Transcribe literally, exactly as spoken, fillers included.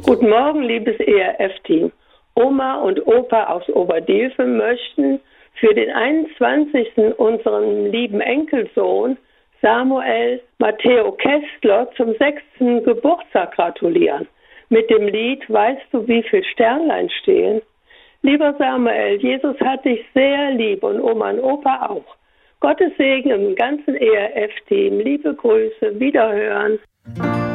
Guten Morgen, liebes E R F-Team. Oma und Opa aus Oberdielfen möchten für den einundzwanzigsten unseren lieben Enkelsohn Samuel Matteo Kessler zum sechsten Geburtstag gratulieren. Mit dem Lied Weißt du, wie viel Sternlein stehen? Lieber Samuel, Jesus hat dich sehr lieb und Oma und Opa auch. Gottes Segen im ganzen E R F-Team. Liebe Grüße, Wiederhören.